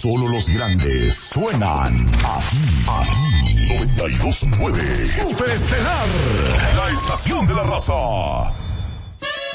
Solo los grandes suenan aquí. 92.9 Super Estelar, la estación de la raza.